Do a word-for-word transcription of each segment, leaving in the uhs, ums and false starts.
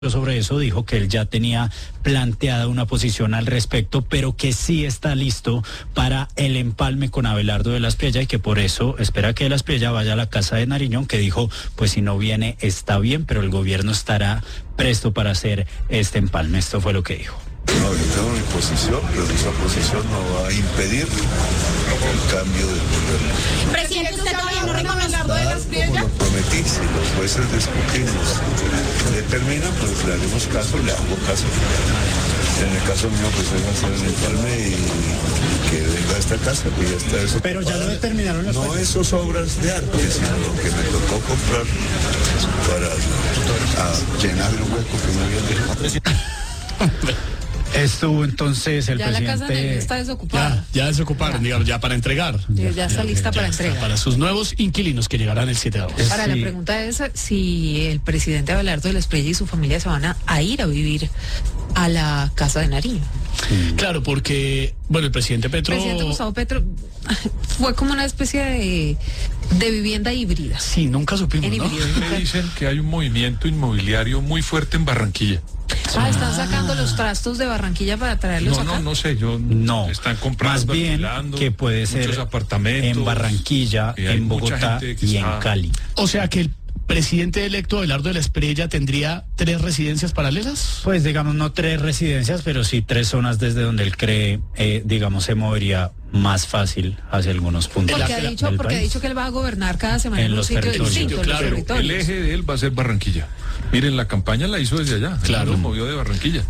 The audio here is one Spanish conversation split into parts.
Sobre eso dijo que él ya tenía planteada una posición al respecto, pero que sí está listo para el empalme con Abelardo de la Espriella y que por eso espera que de la Espriella vaya a la casa de Nariñón, que dijo, pues si no viene está bien, pero el gobierno estará presto para hacer este empalme. Esto fue lo que dijo. No, yo tengo mi posición, pero esa posición no va a impedir el cambio del gobierno. Presidente, ¿usted todavía no reconoce Abelardo de la Espriella? Como lo prometí, si los jueces de escrutinio determinan, pues le haremos caso, le hago caso. En el caso mío, pues venga a hacer el empalme y que venga a esta casa, que ya está eso. Pero ya lo determinaron los No jueces. esos obras de arte, sino lo que me tocó comprar para a llenar el hueco que me habían dejado. Estuvo entonces el ya presidente... la casa de él está desocupada. Ya, ya desocuparon, Ya. digamos, ya para entregar. Ya, ya está lista para está, entregar. Para sus nuevos inquilinos que llegarán el siete de agosto. Ahora, Sí. la pregunta es si el presidente Abelardo de la Espriella y su familia se van a, a ir a vivir a la casa de Nariño. Claro, porque, bueno, el presidente Petro... El presidente Gustavo Petro fue como una especie de, de vivienda híbrida. Sí, nunca supimos, En ¿no? híbrido. Me dicen que hay un movimiento inmobiliario muy fuerte en Barranquilla. Ah, están sacando los trastos de Barranquilla para traerlos No, acá. no, no sé, yo No, están comprando, más bien alquilando, que puede ser muchos apartamentos en Barranquilla, y hay en mucha Bogotá gente que y está- en Cali. O sea que el presidente electo Abelardo de la Espriella tendría tres residencias paralelas. Pues digamos no tres residencias, pero sí tres zonas desde donde él cree, eh, digamos, se movería más fácil hacia algunos puntos Porque, ha del dicho, porque ha país. dicho que él va a gobernar cada semana En en, un los sitio territorios. distinto, en Claro, los el territorios. El eje de él va a ser Barranquilla. Miren, la campaña la hizo desde allá. Claro. Él lo movió de Barranquilla.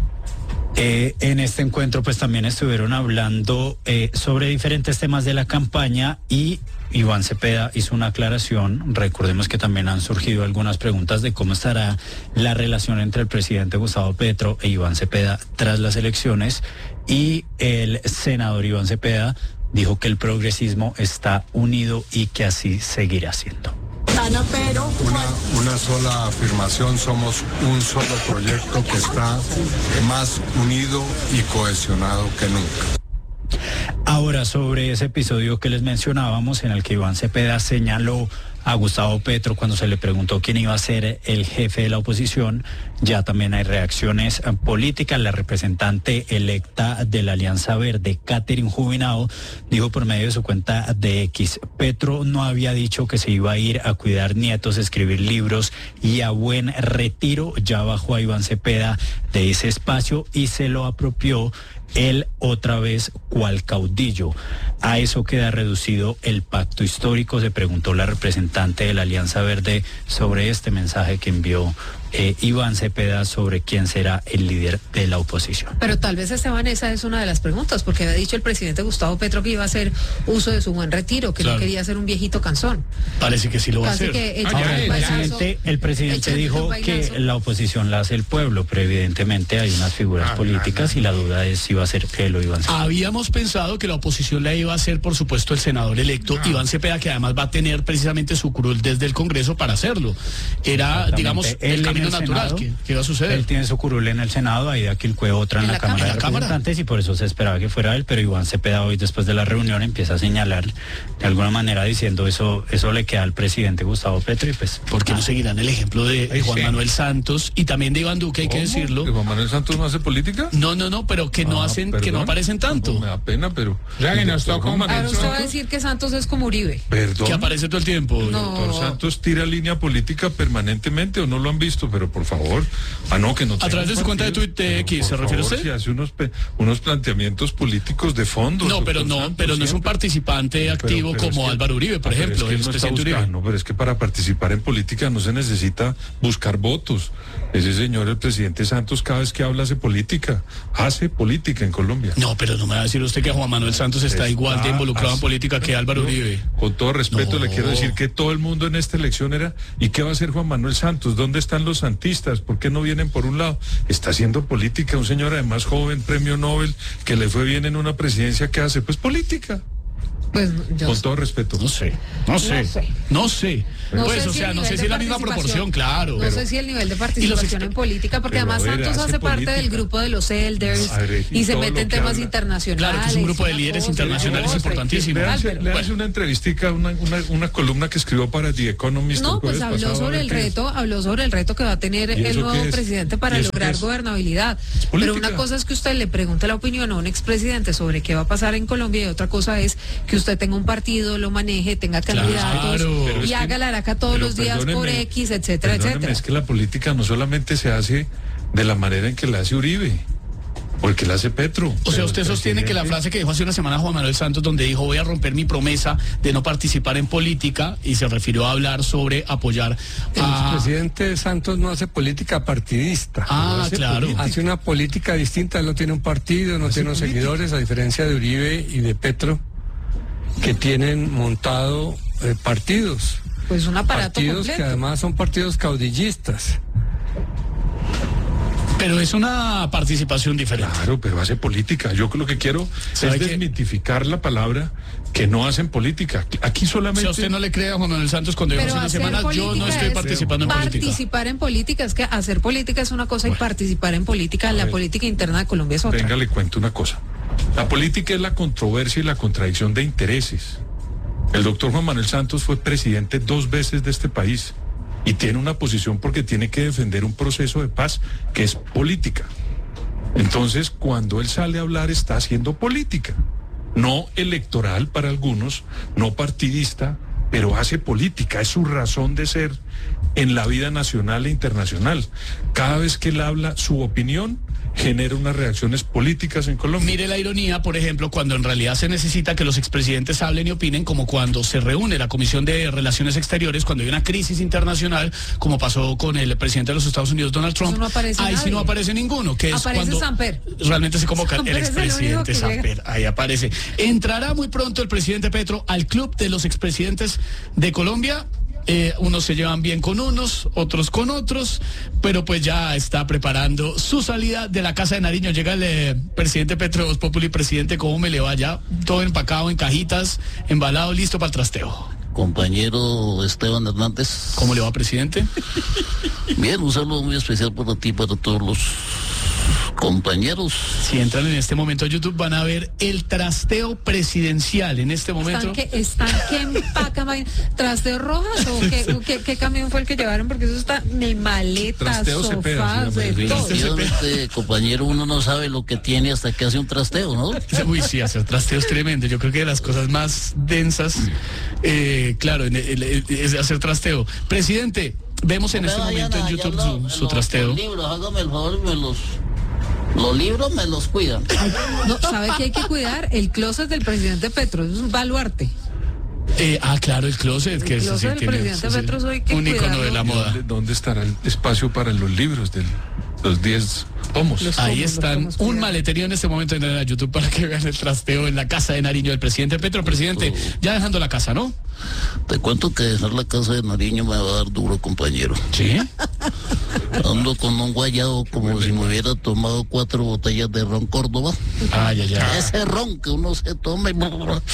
Eh, en este encuentro pues también estuvieron hablando eh, sobre diferentes temas de la campaña y Iván Cepeda hizo una aclaración. Recordemos que también han surgido algunas preguntas de cómo estará la relación entre el presidente Gustavo Petro e Iván Cepeda tras las elecciones, y el senador Iván Cepeda dijo que el progresismo está unido y que así seguirá siendo. Pero Una, una sola afirmación, somos un solo proyecto que está más unido y cohesionado que nunca. Ahora, sobre ese episodio que les mencionábamos en el que Iván Cepeda señaló a Gustavo Petro cuando se le preguntó quién iba a ser el jefe de la oposición, ya también hay reacciones eh, políticas. La representante electa de la Alianza Verde, Catherine Jubinao, dijo por medio de su cuenta de X, Petro no había dicho que se iba a ir a cuidar nietos, escribir libros y a buen retiro. Ya bajó a Iván Cepeda de ese espacio y se lo apropió él otra vez cual caudillo. ¿A eso queda reducido el pacto histórico?, se preguntó la representante de la Alianza Verde sobre este mensaje que envió eh, Iván Cepeda sobre quién será el líder de la oposición. Pero tal vez, Esteban, esa es una de las preguntas, porque había dicho el presidente Gustavo Petro que iba a hacer uso de su buen retiro, que Claro. no quería ser un viejito cansón. Parece que sí lo va a Casi hacer. que Ah, ya, echar El el ya, presidente, el presidente echar dijo el que bailazo. la oposición la hace el pueblo, pero evidentemente hay unas figuras Ah, políticas ah, y la duda es si va a ser él o Iván Cepeda. Habíamos pensado que la oposición la iba a hacer, por supuesto, el senador electo Ah. Iván Cepeda, que además va a tener precisamente su curul desde el Congreso para hacerlo. Era, Exactamente. digamos, Él el en camino el natural Senado, que, que iba a suceder. Él tiene su curul en el Senado, ahí de aquí el cuello otra en, En la, la Cámara Cámara. de En la Cámara. Representantes, y por eso se esperaba que fuera él, pero Iván Cepeda hoy después de la reunión empieza a señalar de alguna manera diciendo eso eso le queda al presidente Gustavo Petro y pues... ¿Por qué no seguirán el ejemplo de, de Ay, Juan sí. Manuel Santos y también de Iván Duque, hay que ¿Cómo? decirlo? ¿Que Juan Manuel Santos no hace política? No, no, no, pero que no Ah, hacen, que no perdón. aparecen tanto. Me da pena, pero... Ya que nos tocó Juan Manuel Ahora usted va a Santos- decir que Santos es como Uribe. Perdón. Que aparece todo el tiempo. No. Doctor Santos tira línea política permanentemente, o no lo han visto, pero por favor. Ah, no, que no. A través de su cuenta de Twitter, X, ¿se refiere usted? Si hace unos, pe- unos planteamientos políticos de fondo. No, pero doctor no, Santos, pero no es un siempre. participante Pero- activo pero es como que- Álvaro Uribe, por Ah, pero ejemplo, es que el él no está expresidente Uribe. buscando, pero es que para participar en política no se necesita buscar votos. Ese señor, el presidente Santos, cada vez que habla hace política, hace política en Colombia. No, pero no me va a decir usted que Juan Manuel Santos está, Está igual de involucrado en así. política que Álvaro Yo, Uribe. Con todo respeto, No. le quiero decir que todo el mundo en esta elección era, ¿y qué va a hacer Juan Manuel Santos? ¿Dónde están los santistas? ¿Por qué no vienen por un lado? Está haciendo política, un señor además joven, premio Nobel, que le fue bien en una presidencia, que hace pues política. Pues yo Con todo respeto. No sé, no sé, No sé. no sé. No Pues, sé o si sea, el no nivel sé de si es la misma participación- proporción, claro. No pero- sé si el nivel de participación exper- en política, porque Pero, a además ver, Santos hace hace parte política. del grupo de los elders A ver, y y se todo mete lo en que temas habla. internacionales. Claro, que es un grupo de una líderes cosa, internacionales otra, importantísimos. y tal, Léanse, pero léanse bueno. una entrevistica, una, una, una columna que escribió para The Economist. No, el pues jueves habló pasado, a sobre ver el qué es. reto, habló sobre el reto que va a tener ¿Y el eso nuevo qué es? presidente para ¿Y eso qué lograr es? gobernabilidad. Pero política. una cosa es que usted le pregunte la opinión a un expresidente sobre qué va a pasar en Colombia y otra cosa es que usted tenga un partido, lo maneje, tenga candidatos Claro. Pero es y que- haga la araca todos pero los días por perdóneme, X, etcétera, perdóneme, etcétera. Es que la política no solamente se hace de la manera en que la hace Uribe, o el que la hace Petro. O sea, Pero usted el sostiene que la presidente- frase que dijo hace una semana Juan Manuel Santos, donde dijo voy a romper mi promesa de no participar en política, y se refirió a hablar sobre apoyar El a... presidente Santos no hace política partidista. Ah, hace claro. política. Hace una política distinta, él no tiene un partido, no Hace tiene unos política. seguidores, a diferencia de Uribe y de Petro, que tienen montado eh, partidos. Pues un aparato Partidos que completo. además son partidos caudillistas. Pero es una participación diferente. Claro, pero hace política. Yo lo que quiero ¿Sabe es qué? desmitificar la palabra que no hacen política. Aquí O solamente... sea, usted no le cree a Juan Manuel Santos cuando dijo Pero hace una hacer semana, yo no política estoy es participando en política. Participar en política es que hacer política es una cosa y participar en política, la ver. política interna de Colombia es otra. Venga, le cuento una cosa. La política es la controversia y la contradicción de intereses. El doctor Juan Manuel Santos fue presidente dos veces de este país y tiene una posición porque tiene que defender un proceso de paz que es política. Entonces, cuando él sale a hablar, está haciendo política. No electoral para algunos, no partidista, pero hace política. Es su razón de ser en la vida nacional e internacional. Cada vez que él habla, su opinión genera unas reacciones políticas en Colombia. Mire la ironía, por ejemplo, cuando en realidad se necesita que los expresidentes hablen y opinen, como cuando se reúne la Comisión de Relaciones Exteriores, cuando hay una crisis internacional, como pasó con el presidente de los Estados Unidos, Donald Trump. no aparece ahí sí nadie. no aparece ninguno, que es Aparece cuando Samper. realmente se convoca Samper el es el único expresidente que llega. Samper. Ahí aparece. Entrará muy pronto el presidente Petro al club de los expresidentes de Colombia. Eh, unos se llevan bien con unos, otros con otros, pero pues ya está preparando su salida de la Casa de Nariño. Llega el eh, presidente Petro, Voz Populi. Presidente, ¿cómo me le va ya? Todo empacado en cajitas, embalado, listo para el trasteo. Compañero Esteban Hernández. ¿Cómo le va, presidente? Bien, un saludo muy especial para ti, para todos los compañeros. Si entran en este momento a YouTube van a ver el trasteo presidencial en este momento. ¿Están que, están que empacan vaina? ¿Trasteo rojas o qué, qué, qué camión fue el que llevaron? Porque eso está de maletas, Trasteo Cepeda, sofás, se llama. de todo. Definitivamente, compañero, uno no sabe lo que tiene hasta que hace un trasteo, ¿no? Uy, sí, hacer trasteo es tremendo. Yo creo que de las cosas más densas, eh, claro, en el- el- es hacer trasteo. Presidente, vemos en No me este vayan momento en a YouTube hallar su, los- su los- trasteo. Los libros, hágame el favor y me los... Los libros me los cuidan. Ay, no, ¿sabe qué hay que cuidar? El closet del presidente Petro, es un baluarte. Eh, ah, claro, el closet, que El eso closet sí del tiene presidente sí, sí, Petro, eso hay que un icono cuidarlo. de la moda. ¿Dónde, dónde estará el espacio para los libros de los diez tomos? Los- Ahí Los están, tomos, un cuidado. maleterío en este momento en el YouTube para que vean el trasteo en la Casa de Nariño del presidente Petro. Presidente, ya dejando la casa, ¿no? Te cuento que dejar la Casa de Nariño me va a dar duro, compañero. Sí. Ando con un guayado como si me hubiera tomado cuatro botellas de ron Córdoba. Ay, ay, ay. Ese ron que uno se toma y...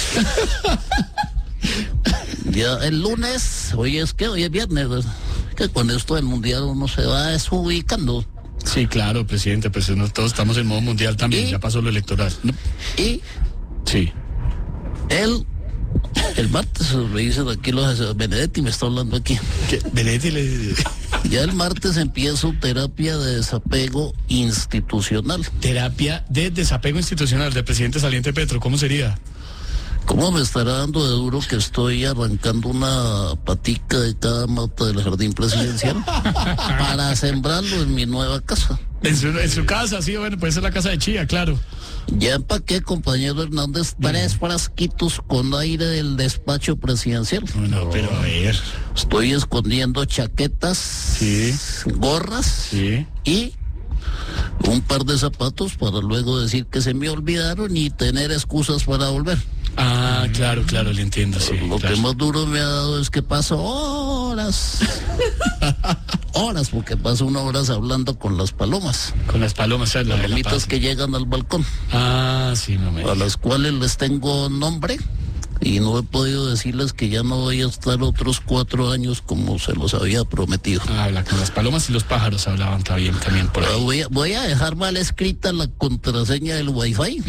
Ya el lunes, hoy es que hoy es viernes, ¿verdad? Que con esto del mundial uno se va desubicando. Sí, claro, presidente, pues no, todos estamos en modo mundial también, ¿Y? ya pasó lo electoral. ¿no? Y Sí. él, el martes, me dicen aquí los Benedetti, me está hablando aquí. ¿Qué? Benedetti le... Ya el martes empiezo terapia de desapego institucional. Terapia de desapego institucional del presidente saliente Petro, ¿cómo sería? ¿Cómo me estará dando de duro que estoy arrancando una patica de cada mata del jardín presidencial para sembrarlo en mi nueva casa? En su, en su casa, sí, bueno, puede ser la casa de Chía, claro. Ya empaqué, compañero Hernández, tres frasquitos con aire del despacho presidencial. No, pero a ver. Estoy escondiendo chaquetas, Sí. gorras Sí. y un par de zapatos para luego decir que se me olvidaron y tener excusas para volver. Ah, claro, claro, le entiendo, sí. Lo claro. que más duro me ha dado es que paso horas, horas, porque paso unas horas hablando con las palomas, Con las palomas, ¿sabes? La de la palomitas paz. que llegan al balcón, Ah, sí, no me a las cuales les tengo nombre, Y no he podido decirles que ya no voy a estar otros cuatro años como se los había prometido. Habla con las palomas y los pájaros, hablaban también, también por ahí. Ah, Voy a, voy a dejar mal escrita la contraseña del Wi-Fi.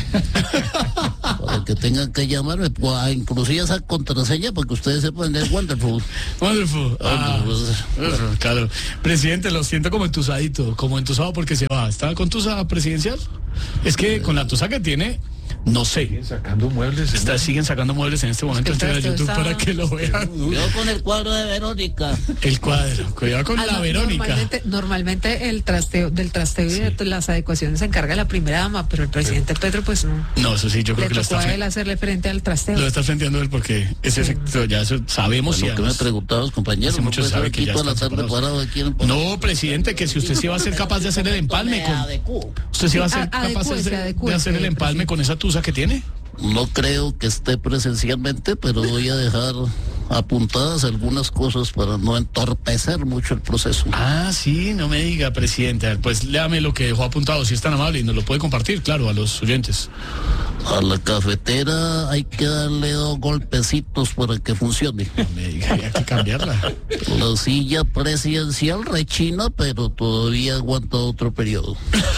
Para que tengan que llamarme. Pues, inclusive esa contraseña para que ustedes sepan es Wonderful. Wonderful. Ah, Wonderful. claro. Presidente, lo siento como entusadito, como entusado porque se va. ¿Está con tusa presidencial? Es que con la tusa que tiene, no sé. Siguen sacando muebles. Está, siguen sacando muebles en este momento. Es que el Entonces, a YouTube trasteo para está- que lo vean. Yo con el cuadro de Verónica. El cuadro. Cuidado con Ah, la no, Verónica. Normalmente, normalmente el trasteo, del trasteo y de las adecuaciones se encarga la primera dama, pero el presidente Petro pues no. No, eso sí, yo creo Le que lo tocó está, a él fre- hacerle frente al trasteo. lo está frenteando él porque ese sector ya eso sabemos. y Lo que me además- preguntaban los compañeros. Hace No mucho puede sabe estar que aquí ya toda la están tarde separados. parado aquí en el- No, presidente, que si usted sí va a ser capaz de hacer el empalme con... ¿Usted sí va a ser Sí, a- capaz de adecúese, hacer, de adecúese, hacer el empalme presidente. con esa tusa que tiene? No creo que esté presencialmente, pero voy a dejar apuntadas algunas cosas para no entorpecer mucho el proceso. Ah, sí, no me diga, presidente. Pues léame lo que dejó apuntado, si es tan amable, y nos lo puede compartir, claro, a los oyentes. A la cafetera hay que darle dos golpecitos para que funcione. No me diga, hay que cambiarla. La silla presidencial rechina, pero todavía aguanta otro periodo.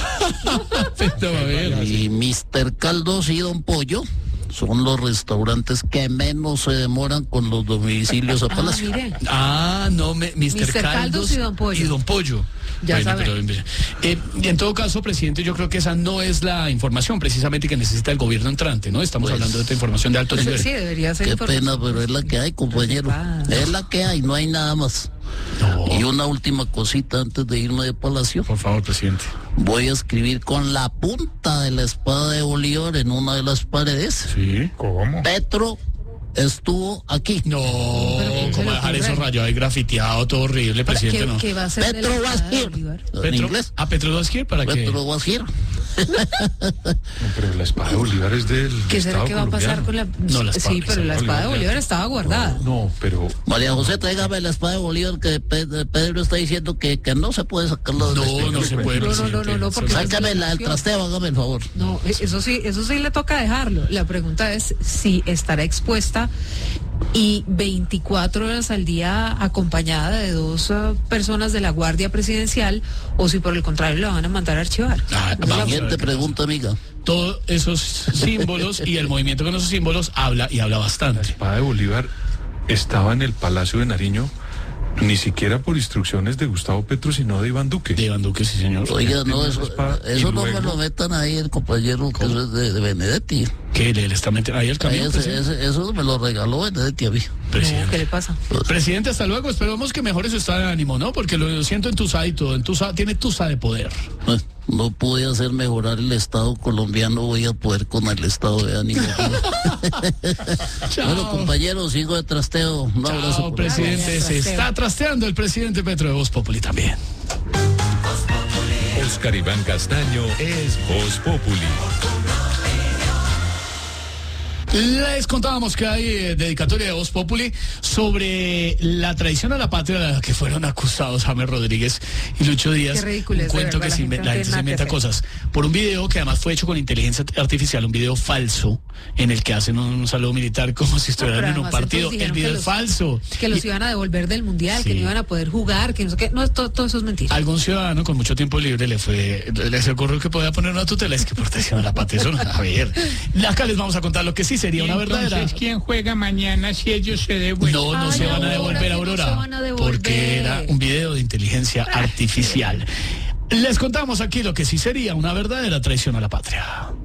Pero, a ver. Y mister Caldos y Don Pollo son los restaurantes que menos se demoran con los domicilios a Ah, Palacio. mire. Ah, no, me, mister mister Caldos, Caldos y Don Pollo. Y Don Pollo. Ya Bueno, saben. pero, eh, en todo caso, presidente, yo creo que esa no es la información precisamente que necesita el gobierno entrante, ¿no? Estamos Pues, hablando de esta información de alto Pues, nivel. sí, debería ser Qué información. pena, pero es la que hay, compañero. Es la que hay, no hay nada más. No. Y una última cosita antes de irme de Palacio. Por favor, presidente. Voy a escribir con la punta de la espada de Bolívar en una de las paredes. Sí. ¿Cómo? Petro estuvo aquí. No, Pero ¿cómo se ¿cómo le dejar ocurre? eso rayado ahí grafiteado, todo horrible, presidente? ¿Qué, No. qué va a hacer de la Petro was espada de here. Bolívar? En Petro, inglés. ¿A Petro was here para que Petro was here. No, pero la espada de Bolívar es del ¿Qué será Estado que va a pasar colombiano. con la...? No, la sí, espada- pero la espada de Bolívar estaba guardada. No, pero María José, tráigame la espada de Bolívar que Pe- Pedro está diciendo que, que no se puede sacarla de No, este- no se puede, No, no, no, presidente. no, no, porque- Sácame la del trasteo, hágame el favor. No, e- eso sí, eso sí le toca dejarlo. La pregunta es si estará expuesta y veinticuatro horas al día acompañada de dos eh, personas de la Guardia Presidencial o si por el contrario la van a mandar a archivar. Ah, Esa es la- vamos a ver Siguiente qué pregunta, amiga. Todos esos símbolos y el movimiento con esos símbolos habla y habla la bastante. espada de Bolívar estaba en el Palacio de Nariño, ni siquiera por instrucciones de Gustavo Petro, sino de Iván Duque. De Iván Duque, sí, señor. Oiga, no, Tenía eso, una espada y eso no me luego- lo metan ahí el compañero que eso es de, de Benedetti. ¿Qué le, le está metiendo ahí el Ahí camión? ese- presidente? ese- eso me lo regaló Benedetti a mí. No, Presidente. ¿qué le pasa? Presidente, hasta luego. Esperamos que mejore su estado de ánimo, ¿no? Porque lo siento entusado y todo. Entusa, tiene tusa de poder. Eh, No pude hacer mejorar el Estado colombiano, voy a poder con el estado de ánimo. Chao. Bueno, compañeros, sigo de trasteo. Un abrazo. Chao, por presidente. Ay, Se trasteo. está trasteando el presidente Petro de Voz Populi también. Oscar Iván Castaño es Voz Populi. Les contábamos que hay eh, dedicatoria de Voz Populi sobre la traición a la patria a la que fueron acusados James Rodríguez y Lucho Díaz. Qué ridículo un es, de cuento verdad, que la se gente inven- no la tiene gente se nada que inventa hacer. cosas. Por un video que además fue hecho con inteligencia artificial, un video falso en el que hacen un saludo militar como si estuvieran pero en un además partido. entonces El dijeron video que es los- falso. Que los Y iban a devolver del mundial, que Sí. no iban a poder jugar, que no sé qué. No, todo, todo eso es mentira. algún ciudadano con mucho tiempo libre le fue, le se ocurrió que podía poner una tutela, es que protección a la patria. Eso no- a ver, acá les vamos a contar lo que sí sería una verdadera. Entonces, ¿quién juega mañana si ellos se devuelven? No, no Ay, se van a Aurora, devolver, que no Aurora, se van a devolver. porque era un video de inteligencia artificial. Les contamos aquí lo que sí sería una verdadera traición a la patria.